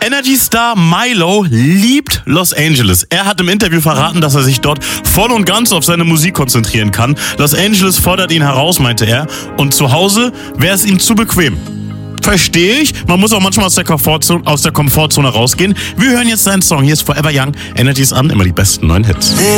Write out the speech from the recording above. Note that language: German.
Energy-Star Milo liebt Los Angeles. Er hat im Interview verraten, dass er sich dort voll und ganz auf seine Musik konzentrieren kann. Los Angeles fordert ihn heraus, meinte er. Und zu Hause wäre es ihm zu bequem. Verstehe ich. Man muss auch manchmal aus der Komfortzone rausgehen. Wir hören jetzt seinen Song. Hier ist Forever Young. Energy's an, immer die besten neuen Hits.